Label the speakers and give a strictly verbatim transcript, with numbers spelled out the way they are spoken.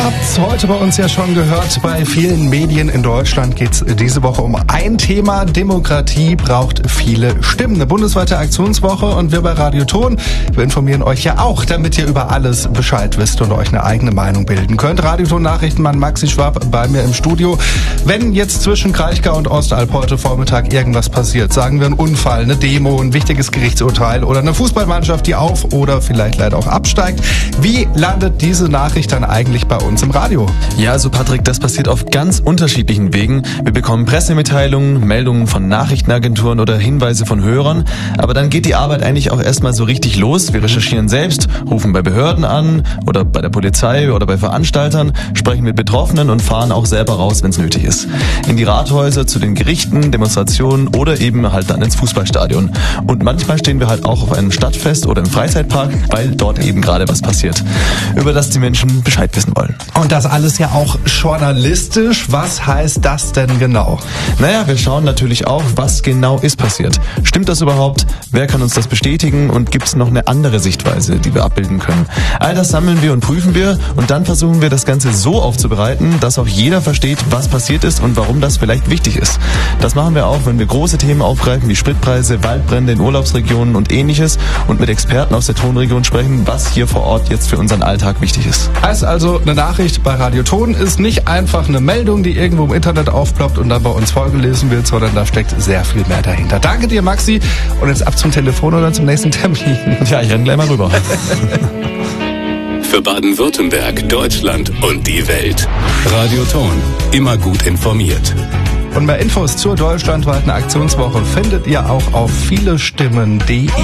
Speaker 1: habt's heute bei uns ja schon gehört. Bei vielen Medien in Deutschland geht's diese Woche um ein Thema. Demokratie braucht viele Stimmen. Eine bundesweite Aktionswoche und wir bei Radio Ton, wir informieren euch ja auch, damit ihr über alles Bescheid wisst und euch eine eigene Meinung bilden könnt. Radio Ton Nachrichtenmann Maxi Schwab bei mir im Studio. Wenn jetzt zwischen Kraichgau und Ostalb heute Vormittag irgendwas passiert, sagen wir ein Unfall, eine Demo, ein wichtiges Gerichtsurteil oder eine Fußballmannschaft, die auf oder vielleicht leider auch absteigt, wie landet diese Nachricht dann eigentlich bei uns im Radio?
Speaker 2: Ja, also Patrick, das passiert auf ganz unterschiedlichen Wegen. Wir bekommen Pressemitteilungen, Meldungen von Nachrichtenagenturen oder Hinweise von Hörern. Aber dann geht die Arbeit eigentlich auch erstmal so richtig los. Wir recherchieren selbst, rufen bei Behörden an oder bei der Polizei oder bei Veranstaltern, sprechen mit Betroffenen und fahren auch selber raus, wenn es nötig ist. In die Rathäuser, zu den Gerichten, Demonstrationen oder eben halt dann ins Fußballstadion. Und manchmal stehen wir halt auch auf einem Stadtfest oder im Freizeitpark, weil dort eben gerade was passiert, über das die Menschen Bescheid wissen wollen.
Speaker 1: Und das alles ja auch journalistisch. Was heißt das denn genau?
Speaker 2: Naja, wir schauen natürlich auch, was genau ist passiert. Stimmt das überhaupt? Wer kann uns das bestätigen? Und gibt es noch eine andere Sichtweise, die wir abbilden können? All das sammeln wir und prüfen wir und dann versuchen wir das Ganze so aufzubereiten, dass auch jeder versteht, was passiert ist und warum das vielleicht wichtig ist. Das machen wir auch, wenn wir große Themen aufgreifen wie Spritpreise, Waldbrände in Urlaubsregionen und ähnliches und mit Experten aus der Tonregion sprechen, was hier vor Ort jetzt für unseren Alltag wichtig ist.
Speaker 1: Heißt also, eine Nachricht bei Radio Ton ist nicht einfach eine Meldung, die irgendwo im Internet aufploppt und dann bei uns vorgelesen wird, sondern da steckt sehr viel mehr dahinter. Danke dir, Maxi. Und jetzt ab zum Telefon oder zum nächsten Termin.
Speaker 2: Ja, ich renne gleich mal rüber.
Speaker 3: Für Baden-Württemberg, Deutschland und die Welt. Radio Ton. Immer gut informiert.
Speaker 1: Und mehr Infos zur deutschlandweiten Aktionswoche findet ihr auch auf vielestimmen punkt de.